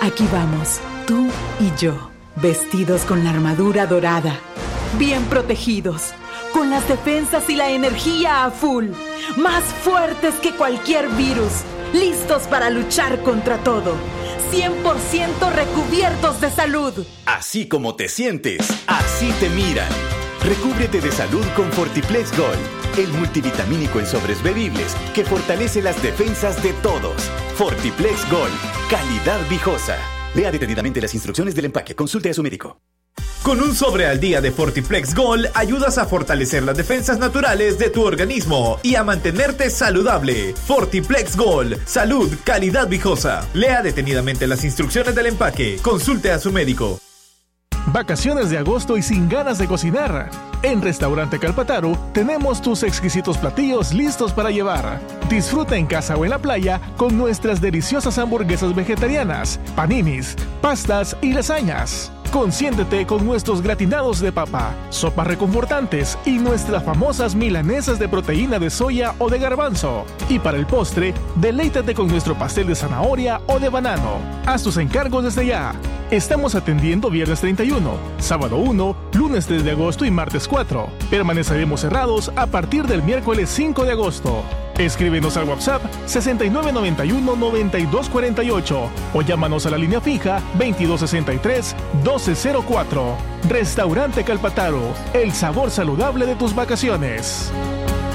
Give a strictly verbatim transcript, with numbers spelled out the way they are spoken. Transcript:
Aquí vamos, tú y yo, vestidos con la armadura dorada, bien protegidos, con las defensas y la energía a full, más fuertes que cualquier virus, listos para luchar contra todo, cien por ciento recubiertos de salud. Así como te sientes, así te miran. Recúbrete de salud con Fortiplex Gold, el multivitamínico en sobres bebibles que fortalece las defensas de todos. Fortiplex Gold, calidad viejosa. Lea detenidamente las instrucciones del empaque. Consulte a su médico. Con un sobre al día de Fortiplex Gold ayudas a fortalecer las defensas naturales de tu organismo y a mantenerte saludable. Fortiplex Gold, salud, calidad viejosa. Lea detenidamente las instrucciones del empaque. Consulte a su médico. Vacaciones de agosto y sin ganas de cocinar. En Restaurante Calpataro tenemos tus exquisitos platillos listos para llevar. Disfruta en casa o en la playa con nuestras deliciosas hamburguesas vegetarianas, paninis, pastas y lasañas. Consiéntete con nuestros gratinados de papa, sopas reconfortantes y nuestras famosas milanesas de proteína de soya o de garbanzo. Y para el postre, deleítate con nuestro pastel de zanahoria o de banano. Haz tus encargos desde ya. Estamos atendiendo viernes treinta y uno, sábado uno, lunes tres de agosto y martes cuatro. Permaneceremos cerrados a partir del miércoles cinco de agosto. Escríbenos al WhatsApp sesenta y nueve noventa y uno noventa y dos cuarenta y ocho o llámanos a la línea fija veintidós sesenta y tres doce cero cuatro. Restaurante Calpataro, el sabor saludable de tus vacaciones.